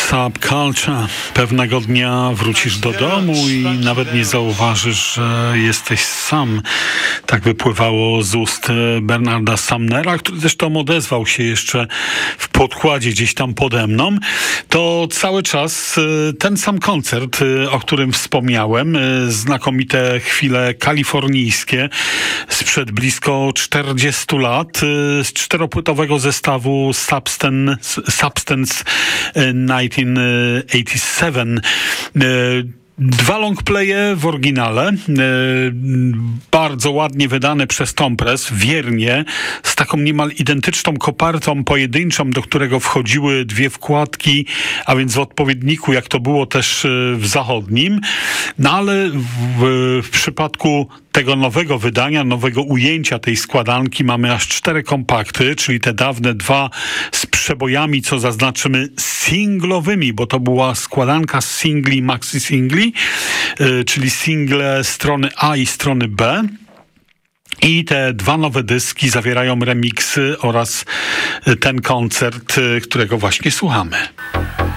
Subculture. Pewnego dnia wrócisz do domu i nawet nie zauważysz, że jesteś sam. Tak wypływało z ust Bernarda Sumnera, który zresztą odezwał się jeszcze w podkładzie gdzieś tam pode mną. To cały czas ten sam koncert, o którym wspomniałem. Znakomite chwile kalifornijskie sprzed blisko 40 lat z czteropłytowego zestawu Substance 1987. Dwa longplaye w oryginale, bardzo ładnie wydane przez Tompress, wiernie, z taką niemal identyczną kopertą pojedynczą, do którego wchodziły dwie wkładki, a więc w odpowiedniku, jak to było też w zachodnim. No ale w przypadku tego nowego wydania, nowego ujęcia tej składanki mamy aż 4 kompakty, czyli te dawne 2 z przebojami, co zaznaczymy, singlowymi, bo to była składanka z singli, maxi singli, czyli single strony A i strony B. I te 2 nowe dyski zawierają remiksy oraz ten koncert, którego właśnie słuchamy.